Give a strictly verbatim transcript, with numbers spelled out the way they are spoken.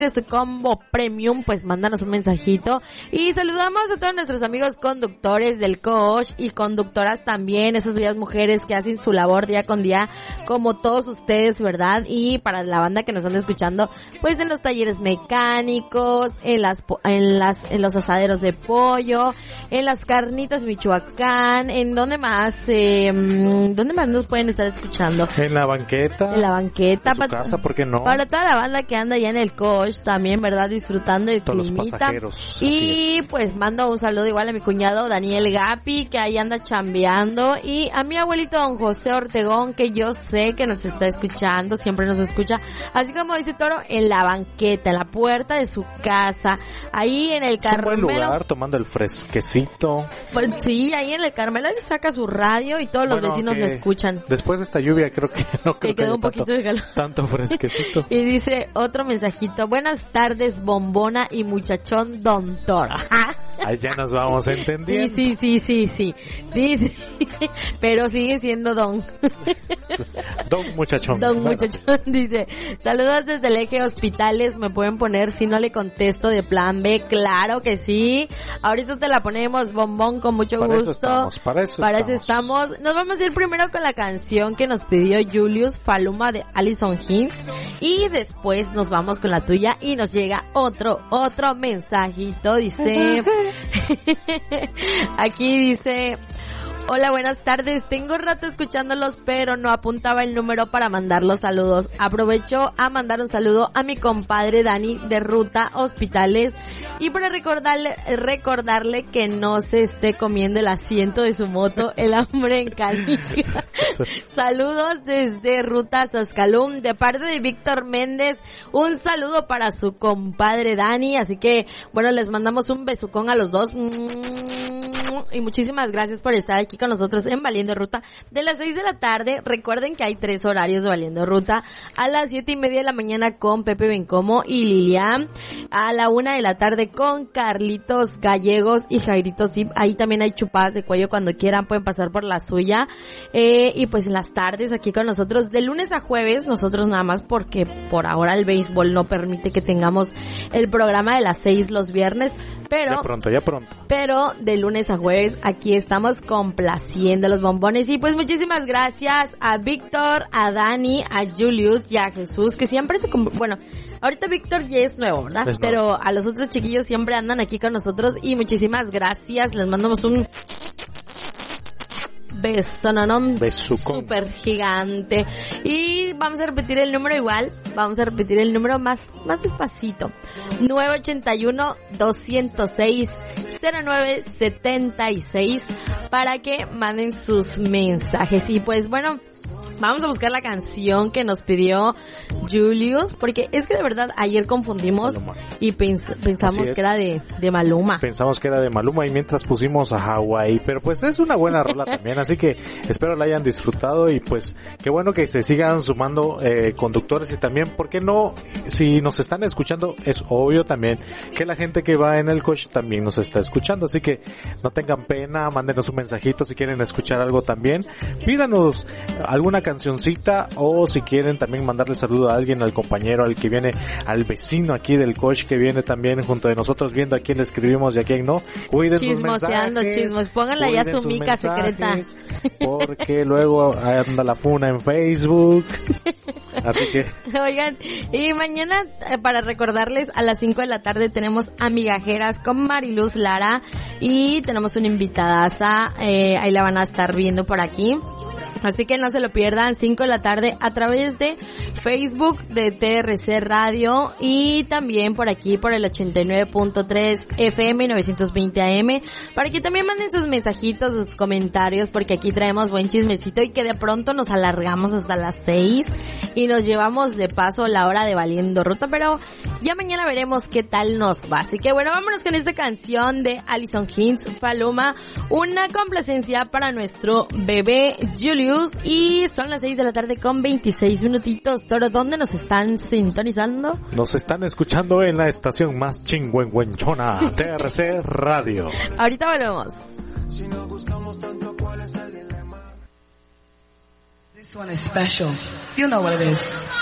de su combo premium, pues mándanos un mensajito. Y saludamos a todos nuestros amigos conductores del coach y conductoras también, esas bellas mujeres que hacen su labor día con día, como todos ustedes, ¿verdad? Y para la banda que nos anda escuchando, pues en los talleres mecánicos, en las en las en los asaderos de pollo, en las carnitas Michoacán, en donde más, eh, ¿dónde más nos pueden estar escuchando? En la banqueta. En la banqueta. En su para, casa, ¿por qué no? Para toda la banda que anda ya en el coach también, ¿verdad? Disfrutando del todos climita. Los pasajeros. Y pues mando un saludo igual a mi cuñado Daniel Gapi, que ahí anda chambeando, y a mi abuelito don José Ortegón, que yo sé que nos está escuchando, siempre nos escucha, así como dice Toro, en la banqueta, en la puerta de su casa, ahí en el Carmelo. Un buen lugar, tomando el fresquecito. Pues sí, ahí en el Carmelo él saca su radio y todos bueno, los vecinos lo escuchan. Después de esta lluvia creo que no creo que quedó que un poquito tanto, de calor. Tanto fresquecito. Y dice otro mensajito: buenas tardes, bombona y muchachón don Toro. Ahí ya nos vamos entendiendo. Sí, sí, sí, sí, sí, sí, sí. Pero sigue siendo don. Don muchachón. Don bueno. muchachón dice: saludos desde el eje hospitales, me pueden poner si no le contesto de plan B. Claro que sí, ahorita te la ponemos, bombón, con mucho para gusto. Eso estamos, para eso para estamos. eso estamos. Nos vamos a ir primero con la canción que nos pidió Julius, Faluma de Alison Hinds, y después nos vamos con la tuya y nos llega otro, otro mensajito, dice... Aquí dice: hola, buenas tardes, tengo rato escuchándolos, pero no apuntaba el número para mandar los saludos. Aprovecho a mandar un saludo a mi compadre Dani de Ruta Hospitales, y para recordarle recordarle que no se esté comiendo el asiento de su moto el hombre en canica. Saludos desde Ruta Sascalum, de parte de Víctor Méndez. Un saludo para su compadre Dani, así que bueno, les mandamos un besucón a los dos. Y muchísimas gracias por estar aquí con nosotros en Valiendo Ruta de las seis de la tarde. Recuerden que hay tres horarios de Valiendo Ruta: a las siete y media de la mañana con Pepe Bencomo y Lilian, a la una de la tarde con Carlitos Gallegos y Jairito Zip. Ahí también hay chupadas de cuello, cuando quieran pueden pasar por la suya. Eh, y pues en las tardes aquí con nosotros de lunes a jueves, nosotros nada más porque por ahora el béisbol no permite que tengamos el programa de las seis los viernes, pero ya pronto, ya pronto. Pero de lunes a jueves aquí estamos complaciendo los bombones. Y pues muchísimas gracias a Víctor, a Dani, a Julius y a Jesús, que siempre se... Bueno, ahorita Víctor ya es nuevo, ¿verdad? Es Pero nuevo. A los otros chiquillos siempre andan aquí con nosotros, y muchísimas gracias. Les mandamos un... beso, no, no, súper gigante. Y vamos a repetir el número igual, vamos a repetir el número más, más despacito: nueve ochenta y uno, doscientos seis, cero nueve setenta y seis, para que manden sus mensajes. Y pues bueno, vamos a buscar la canción que nos pidió Julius, porque es que de verdad ayer confundimos Maluma. y pens- pensamos que era de, de Maluma. Pensamos que era de Maluma, y mientras pusimos a Hawaii, pero pues es una buena rola también, así que espero la hayan disfrutado. Y pues qué bueno que se sigan sumando eh, conductores, y también, ¿por qué no? Si nos están escuchando, es obvio también que la gente que va en el coche también nos está escuchando, así que no tengan pena, mándenos un mensajito si quieren escuchar algo también, pídanos alguna cancioncita, o si quieren también mandarle saludo a alguien, al compañero, al que viene, al vecino aquí del coche que viene también junto de nosotros, viendo a quién le escribimos y a quién no. Cuiden sus mensajes, chismos, pónganle ya su mica secreta, porque luego anda la funa en Facebook. Así que oigan, y mañana eh, para recordarles, a las cinco de la tarde tenemos Amigajeras con Mariluz Lara, y tenemos una invitadaza, eh, ahí la van a estar viendo por aquí. Así que no se lo pierdan, cinco de la tarde a través de Facebook de T R C Radio, y también por aquí por el ochenta y nueve punto tres F M y novecientos veinte A M, para que también manden sus mensajitos, sus comentarios, porque aquí traemos buen chismecito, y que de pronto nos alargamos hasta las seis y nos llevamos de paso la hora de Valiendo Ruta, pero ya mañana veremos qué tal nos va. Así que bueno, vámonos con esta canción de Alison Hinds, Paloma, una complacencia para nuestro bebé Julius. Y son las seis de la tarde con veintiséis minutitos. Toro, ¿dónde nos están sintonizando? Nos están escuchando en la estación más chingüengüenchona, T R C Radio. Ahorita volvemos. Si no buscamos tanto, ¿cuál es el dilema? This one is special. You know what it is.